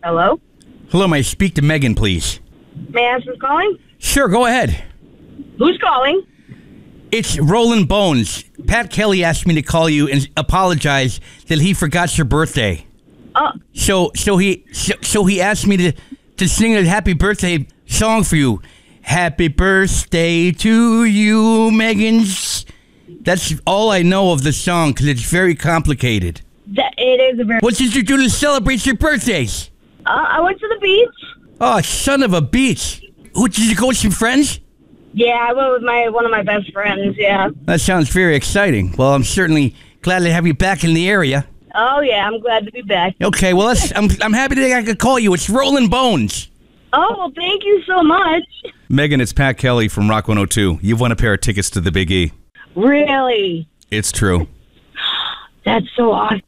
Hello? Hello, may I speak to Megan, please? May I ask who's calling? Sure, go ahead. Who's calling? It's Roland Bones. Pat Kelly asked me to call you and apologize that he forgot your birthday. So he asked me to sing a happy birthday song for you. Happy birthday to you, Megan. That's all I know of the song because it's very complicated. It is a very... What did you do to celebrate your birthdays? I went to the beach. Oh, son of a beach. Who, did you go with some friends? Yeah, I went with one of my best friends, yeah. That sounds very exciting. Well, I'm certainly glad to have you back in the area. Oh, yeah, I'm glad to be back. Okay, well, I'm happy that I could call you. It's Roland Bones. Oh, well, thank you so much. Megan, it's Pat Kelly from Rock 102. You've won a pair of tickets to the Big E. Really? It's true. That's so awesome.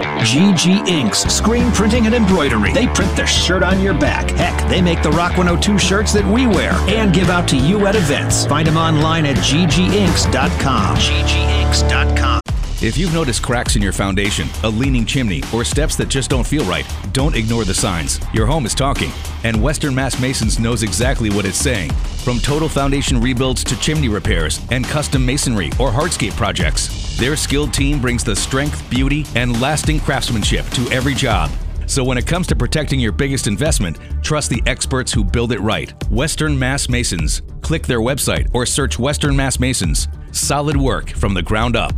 GG Inks, screen printing and embroidery. They print their shirt on your back. Heck, they make the Rock 102 shirts that we wear and give out to you at events. Find them online at gginks.com. gginks.com. If you've noticed cracks in your foundation, a leaning chimney, or steps that just don't feel right, don't ignore the signs. Your home is talking, and Western Mass Masons knows exactly what it's saying. From total foundation rebuilds to chimney repairs and custom masonry or hardscape projects, their skilled team brings the strength, beauty, and lasting craftsmanship to every job. So when it comes to protecting your biggest investment, trust the experts who build it right. Western Mass Masons. Click their website or search Western Mass Masons. Solid work from the ground up.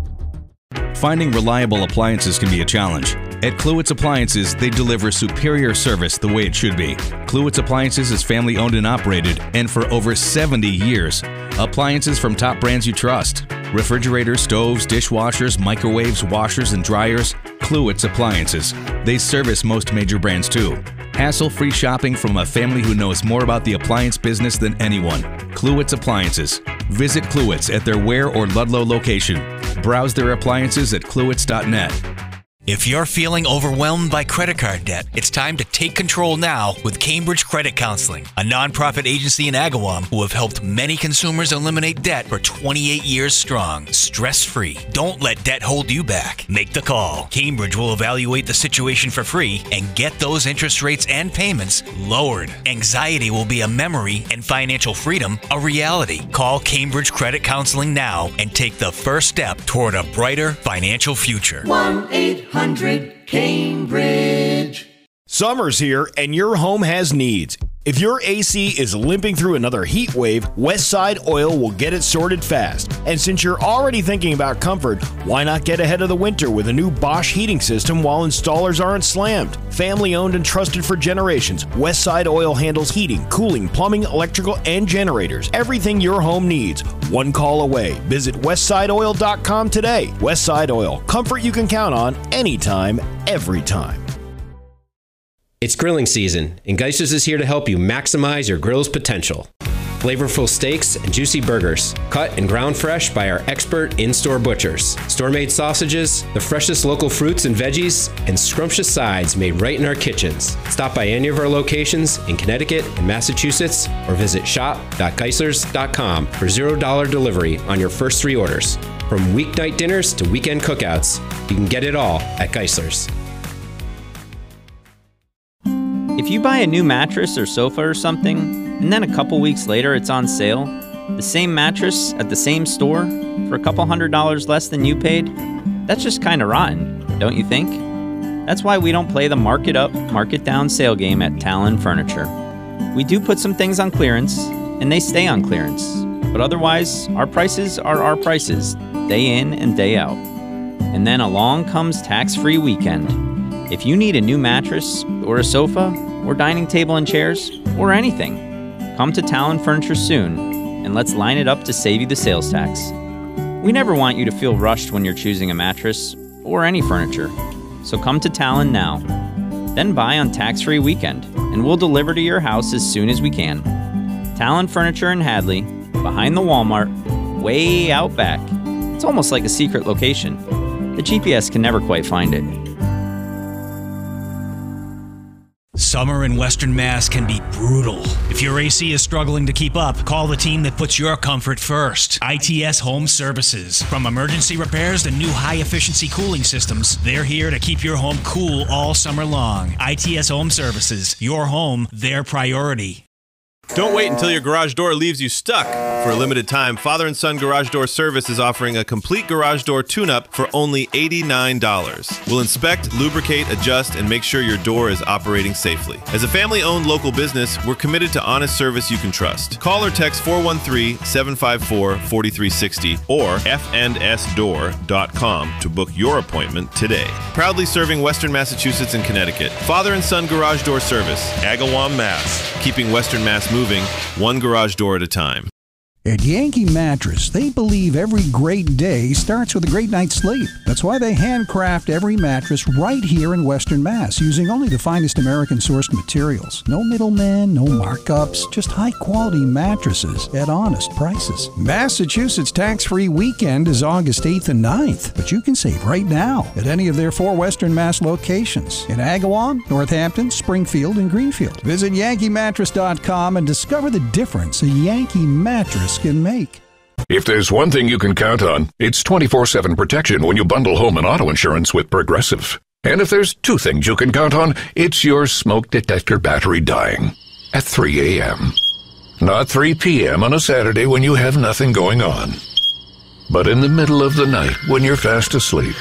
Finding reliable appliances can be a challenge. At Kluwitz Appliances, they deliver superior service the way it should be. Kluwitz Appliances is family owned and operated, and for over 70 years. Appliances from top brands you trust. Refrigerators, stoves, dishwashers, microwaves, washers, and dryers. Kluwitz Appliances. They service most major brands too. Hassle-free shopping from a family who knows more about the appliance business than anyone. Kluwitz Appliances. Visit Kluwitz at their Ware or Ludlow location. Browse their appliances at kluwitz.net. If you're feeling overwhelmed by credit card debt, it's time to take control now with Cambridge Credit Counseling, a nonprofit agency in Agawam who have helped many consumers eliminate debt for 28 years strong, stress-free. Don't let debt hold you back. Make the call. Cambridge will evaluate the situation for free and get those interest rates and payments lowered. Anxiety will be a memory and financial freedom a reality. Call Cambridge Credit Counseling now and take the first step toward a brighter financial future. 1-800-Cambridge. Summer's here and your home has needs. If your AC is limping through another heat wave, Westside Oil will get it sorted fast. And since you're already thinking about comfort, why not get ahead of the winter with a new Bosch heating system while installers aren't slammed? Family owned and trusted for generations, Westside Oil handles heating, cooling, plumbing, electrical, and generators. Everything your home needs, one call away. Visit westsideoil.com today. Westside Oil, comfort you can count on anytime, every time. It's grilling season, and Geisler's is here to help you maximize your grill's potential. Flavorful steaks and juicy burgers, cut and ground fresh by our expert in-store butchers. Store-made sausages, the freshest local fruits and veggies, and scrumptious sides made right in our kitchens. Stop by any of our locations in Connecticut and Massachusetts, or visit shop.geislers.com for $0 delivery on your first 3 orders. From weeknight dinners to weekend cookouts, you can get it all at Geisler's. If you buy a new mattress or sofa or something, and then a couple weeks later it's on sale, the same mattress at the same store for a couple $100 less than you paid, that's just kind of rotten, don't you think? That's why we don't play the market up, market down sale game at Talon Furniture. We do put some things on clearance, and they stay on clearance, but otherwise, our prices are our prices, day in and day out. And then along comes tax-free weekend. If you need a new mattress, or a sofa, or dining table and chairs, or anything, come to Talon Furniture soon, and let's line it up to save you the sales tax. We never want you to feel rushed when you're choosing a mattress, or any furniture, so come to Talon now. Then buy on tax-free weekend, and we'll deliver to your house as soon as we can. Talon Furniture in Hadley, behind the Walmart, way out back. It's almost like a secret location. The GPS can never quite find it. Summer in Western Mass can be brutal. If your AC is struggling to keep up, call the team that puts your comfort first. ITS Home Services. From emergency repairs to new high-efficiency cooling systems, they're here to keep your home cool all summer long. ITS Home Services. Your home, their priority. Don't wait until your garage door leaves you stuck. For a limited time, Father and Son Garage Door Service is offering a complete garage door tune-up for only $89. We'll inspect, lubricate, adjust, and make sure your door is operating safely. As a family-owned local business, we're committed to honest service you can trust. Call or text 413-754-4360 or fndsdoor.com to book your appointment today. Proudly serving Western Massachusetts and Connecticut. Father and Son Garage Door Service, Agawam, Mass. Keeping Western Mass moving, one garage door at a time. At Yankee Mattress, they believe every great day starts with a great night's sleep. That's why they handcraft every mattress right here in Western Mass, using only the finest American-sourced materials. No middlemen, no markups, just high-quality mattresses at honest prices. Massachusetts tax-free weekend is August 8th and 9th, but you can save right now at any of their 4 Western Mass locations in Agawam, Northampton, Springfield, and Greenfield. Visit yankeemattress.com and discover the difference a Yankee mattress can make. If there's one thing you can count on, it's 24/7 protection when you bundle home and auto insurance with Progressive. And if there's 2 things you can count on, it's your smoke detector battery dying at 3 a.m. Not 3 p.m. on a Saturday when you have nothing going on, but in the middle of the night when you're fast asleep.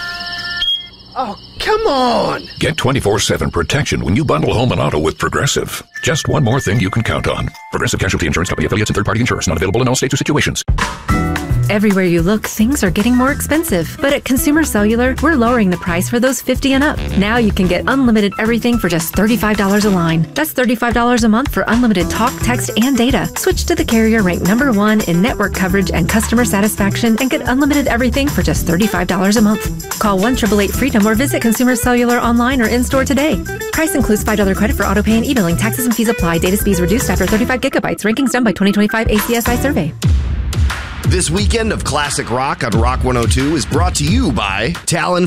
Oh, come on! Get 24/7 protection when you bundle home and auto with Progressive. Just one more thing you can count on. Progressive Casualty Insurance Company affiliates and third-party insurers. Not available in all states or situations. Everywhere you look, things are getting more expensive. But at Consumer Cellular, we're lowering the price for those 50 and up. Now you can get unlimited everything for just $35 a line. That's $35 a month for unlimited talk, text, and data. Switch to the carrier ranked #1 in network coverage and customer satisfaction and get unlimited everything for just $35 a month. Call 1-888-FREEDOM or visit Consumer Cellular online or in-store today. Price includes $5 credit for auto pay and e-billing. Taxes and fees apply. Data speeds reduced after 35 gigabytes. Rankings done by 2025 ACSI survey. This weekend of classic rock on Rock 102 is brought to you by Talon